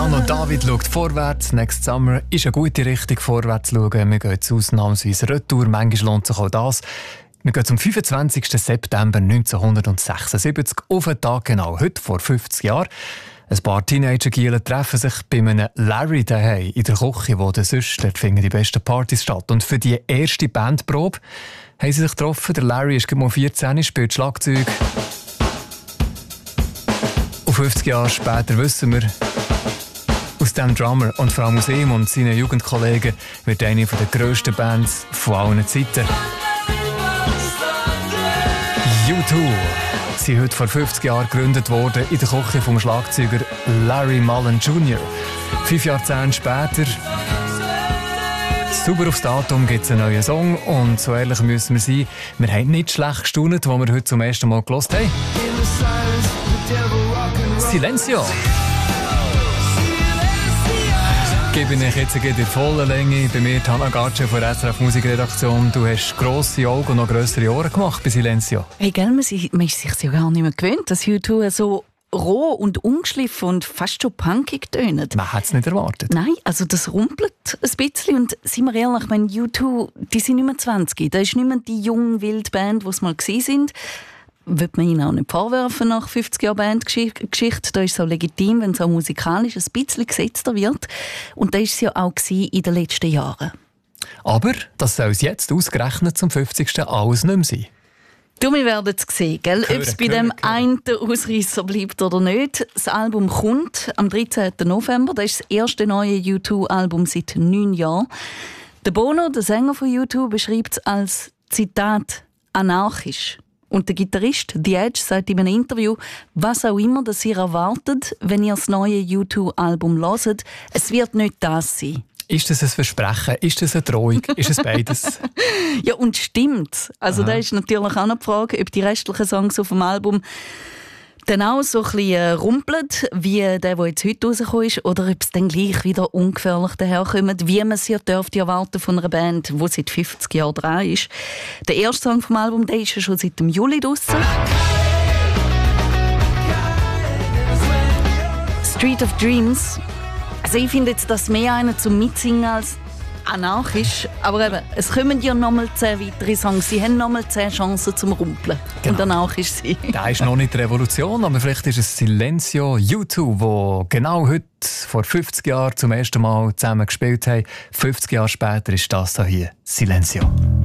Stefano David schaut vorwärts. Next Summer ist eine gute Richtung, vorwärts zu schauen. Wir gehen jetzt ausnahmsweise retour. Manchmal lohnt sich auch das. Wir gehen zum 25. September 1976. Auf den Tag genau, heute vor 50 Jahren. Ein paar Teenager-Gielen treffen sich bei einem Larry daheim in der Küche, wo sonst dort finden die besten Partys statt. Und für die erste Bandprobe haben sie sich getroffen. Der Larry ist gerade mal 14, spielt Schlagzeug. Und 50 Jahre später wissen wir, aus dem Drummer und vor allem aus ihm und seinen Jugendkollegen wird eine der grössten Bands von allen Zeiten. U2 sind heute vor 50 Jahren gegründet worden in der Küche vom Schlagzeuger Larry Mullen Jr. 5 Jahrzehnte später, super aufs Datum, gibt es einen neuen Song und so ehrlich müssen wir sein, wir haben nicht schlecht gestaunt, als wir heute zum ersten Mal gehört haben. Silencio! Gebe ich jetzt in der vollen Länge. Bei mir Hanna Gatsche von der SRF Musikredaktion. Du hast grosse Augen und noch grössere Ohren gemacht bei Silencio. Hey, gell, man ist sich ja gar nicht mehr gewöhnt, dass U2 so roh und ungeschliffen und fast schon punkig tönt. Man hat es nicht erwartet. Nein, also das rumpelt ein bisschen. Und seien wir ehrlich, wenn U2, die sind nicht mehr 20. Da ist nicht mehr die junge Wildband, die es mal gewesen sind. Wird man ihnen auch nicht vorwerfen nach 50 Jahren Bandgeschichte. Da ist es auch legitim, wenn es auch musikalisch ein bisschen gesetzter wird. Und das war es ja auch in den letzten Jahren. Aber das soll es jetzt ausgerechnet zum 50. alles nicht mehr sein. Du, wir werden es sehen, gell? Ob es bei dem einen Ausreisser bleibt oder nicht. Das Album kommt am 13. November. Das ist das erste neue U2-Album seit 9 Jahren. Der Bono, der Sänger von U2, beschreibt es als Zitat anarchisch. Und der Gitarrist The Edge sagt in einem Interview, was auch immer das ihr erwartet, wenn ihr das neue U2-Album hört, es wird nicht das sein. Ist das ein Versprechen? Ist das eine Drohung? Ist es beides? Ja, und stimmt. Also da ist natürlich auch noch die Frage, ob die restlichen Songs auf dem Album dann auch so ein bisschen rumpelt, wie der jetzt heute rausgekommen ist, oder ob es dann gleich wieder ungefährlich daherkommt, wie man es ja dürfte erwarten von einer Band, die seit 50 Jahren dran ist. Der erste Song vom Album, der ist ja schon seit dem Juli draussen. Street of Dreams. Also ich finde jetzt das mehr einer zum Mitsingen als anarchisch, aber eben, es kommen ja nochmal 10 weitere Songs. Sie haben nochmal 10 Chancen zum Rumpeln. Genau. Und anarchisch sein. Das ist noch nicht die Revolution, aber vielleicht ist es Silencio U2, wo genau heute vor 50 Jahren zum ersten Mal zusammen gespielt haben. 50 Jahre später ist das hier Silencio.